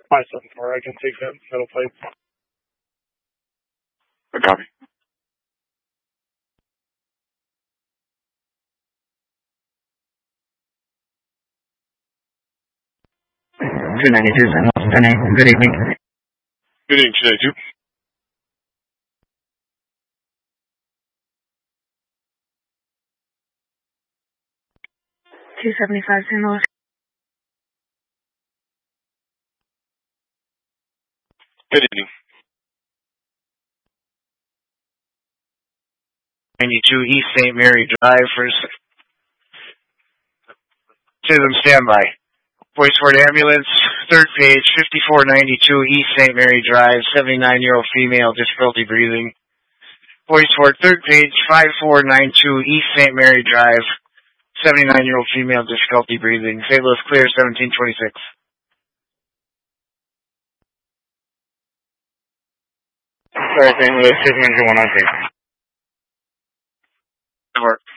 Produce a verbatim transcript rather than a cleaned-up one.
five seven four, I can take that metal plate. A copy. two ninety-two, good evening. Good evening, two ninety-two. two seventy-five, Saint Louis. Good evening. ninety-two East Saint Mary Drive for Chisholm standby. Voice word ambulance, third page, fifty-four ninety-two East Saint Mary Drive, seventy-nine-year-old female, difficulty breathing. Voice word, third page, five four nine two East Saint Mary Drive, seventy-nine-year-old female, difficulty breathing. Saint Louis clear, seventeen twenty-six. Sorry, Saint Louis, Chisholm one oh two. Good work.